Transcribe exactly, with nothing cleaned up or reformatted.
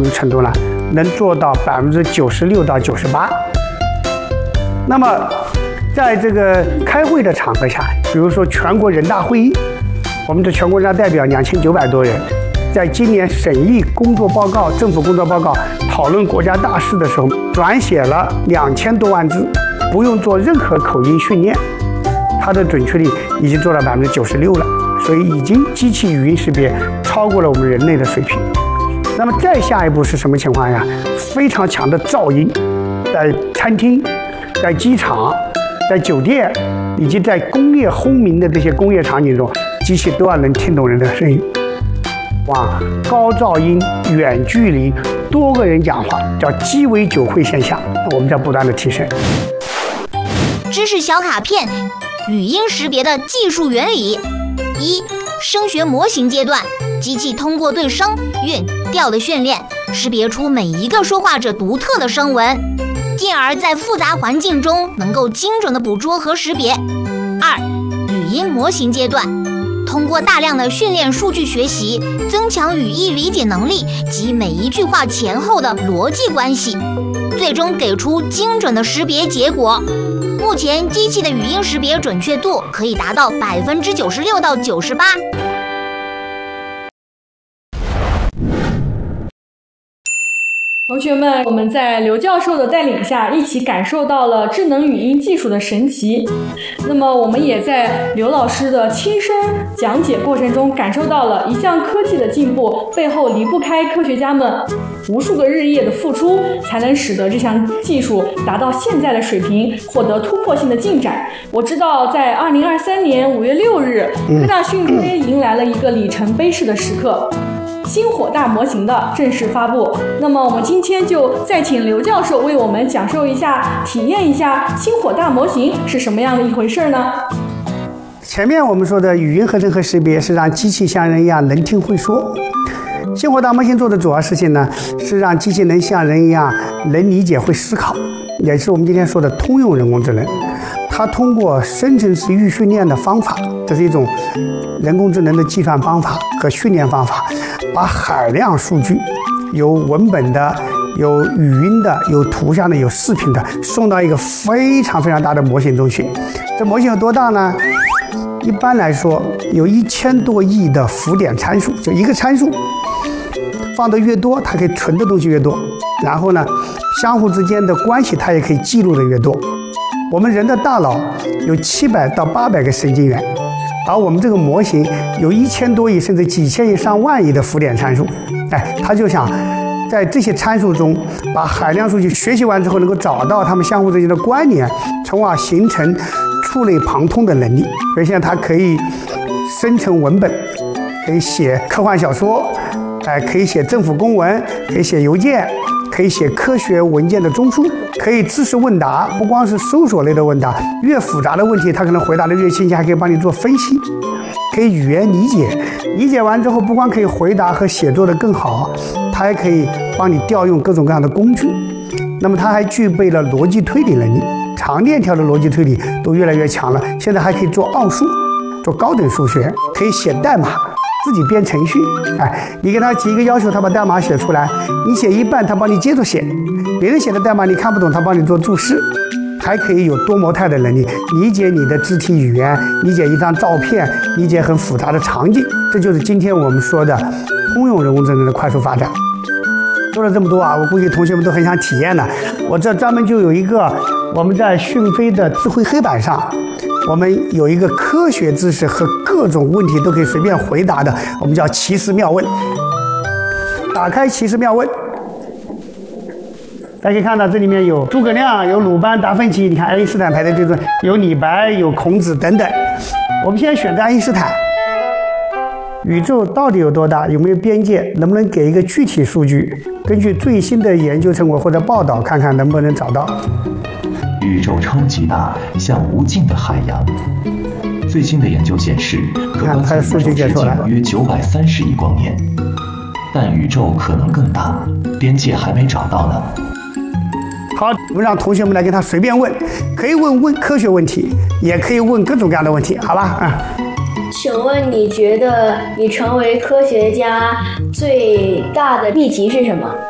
什么程度呢？能做到百分之九十六到九十八。那么，在这个开会的场合下，比如说全国人大会议，我们的全国人大代表两千九百多人，在今年审议工作报告、政府工作报告、讨论国家大事的时候，转写了两千多万字，不用做任何口音训练，它的准确率已经做到百分之九十六了，所以已经机器语音识别超过了我们人类的水平。那么再下一步是什么情况呀？非常强的噪音，在餐厅、在机场、在酒店以及在工业轰鸣的这些工业场景中，机器都要能听懂人的声音。哇，高噪音、远距离、多个人讲话，叫鸡尾酒会现象，我们在不断的提升。 知识小卡片，语音识别的技术原理：一、声学模型阶段，机器通过对声、韵、调的训练，识别出每一个说话者独特的声纹，进而在复杂环境中能够精准的捕捉和识别。二、语音模型阶段，通过大量的训练数据学习，增强语义理解能力及每一句话前后的逻辑关系，最终给出精准的识别结果。目前机器的语音识别准确度可以达到百分之九十六到九十八。 同学们，我们在刘教授的带领下，一起感受到了智能语音技术的神奇。那么，我们也在刘老师的亲身讲解过程中，感受到了一项科技的进步背后离不开科学家们无数个日夜的付出，才能使得这项技术达到现在的水平，获得突破性的进展。我知道，在二零二三年五月六日，科大讯飞迎来了一个里程碑式的时刻。星火大模型的正式发布。那么我们今天就再请刘教授为我们讲授一下、体验一下星火大模型是什么样的一回事呢？ 前面我们说的语音合成和识别是让机器像人一样能听会说。星火大模型做的主要事情呢，是让机器能像人一样能理解会思考，也是我们今天说的通用人工智能。它通过生成式预训练的方法，这是一种人工智能的计算方法和训练方法，把海量数据，有文本的、有语音的、有图像的、有视频的，送到一个非常非常大的模型中去。这模型有多大呢？一般来说，有一千多亿的浮点参数，就一个参数放得越多，它可以存的东西越多。然后呢，相互之间的关系它也可以记录的越多。我们人的大脑有七百到八百个神经元，而我们这个模型有一千多亿甚至几千亿上万亿的浮点参数。哎，它就想在这些参数中把海量数据学习完之后，能够找到它们相互之间的关联，从而形成触类旁通的能力。所以现在它可以生成文本，可以写科幻小说，哎，可以写政府公文，可以写邮件，可以写科学文件的中枢，可以知识问答，不光是搜索类的问答，越复杂的问题它可能回答的越清晰，还可以帮你做分析，可以语言理解，理解完之后不光可以回答和写作的更好，它还可以帮你调用各种各样的工具。那么它还具备了逻辑推理能力，长链条的逻辑推理都越来越强了，现在还可以做奥数，做高等数学，可以写代码，自己编程序。哎，你给他提一个要求，他把代码写出来，你写一半他帮你接着写，别人写的代码你看不懂，他帮你做注释，还可以有多模态的能力，理解你的肢体语言，理解一张照片，理解很复杂的场景。这就是今天我们说的通用人工智能的快速发展。说了这么多啊，我估计同学们都很想体验的。我这专门就有一个，我们在讯飞的智慧黑板上，我们有一个科学知识和各种问题都可以随便回答的，我们叫奇思妙问。打开奇思妙问，大家可以看到这里面有诸葛亮，有鲁班、达芬奇，你看爱因斯坦排在最终，有李白，有孔子等等。我们现在选择爱因斯坦。宇宙到底有多大？有没有边界？能不能给一个具体数据？根据最新的研究成果或者报道，看看能不能找到。 宇宙超级大，像无尽的海洋。最新的研究显示，可观测宇宙直径约九百三十亿光年，但宇宙可能更大，边界还没找到呢。 好，我们让同学们来跟他随便问，可以问问科学问题，也可以问各种各样的问题，好吧？啊、嗯。 请问你觉得你成为科学家最大的秘籍是什么？